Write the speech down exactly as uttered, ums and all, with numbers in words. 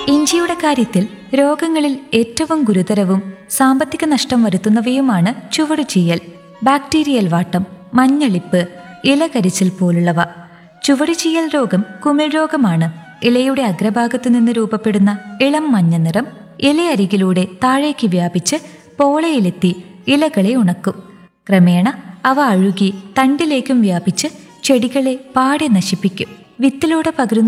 ഇഞ്ചിയുടെ കാര്യത്തിൽ രോഗങ്ങളിൽ ഏറ്റവും ഗുരുതരവും സാമ്പത്തിക നഷ്ടം വരുത്തുന്നവയുമാണ് ചുവടുചീയൽ, ബാക്ടീരിയൽ വാട്ടം, മഞ്ഞളിപ്പ്, ഇലകരിച്ചിൽ പോലുള്ളവ. ചുവടുചീയൽ രോഗം കുമിൾ രോഗമാണ്. ഇലയുടെ അഗ്രഭാഗത്തു നിന്ന് രൂപപ്പെടുന്ന ഇളം മഞ്ഞ നിറം ഇലയരികിലൂടെ താഴേക്ക് വ്യാപിച്ച് പോളയിലെത്തി ഇലകളെ ഉണക്കും. ക്രമേണ അവ അഴുകി തണ്ടിലേക്കും വ്യാപിച്ച് ചെടികളെ പാടെ നശിപ്പിക്കും. വിത്തിലൂടെ പകരുന്ന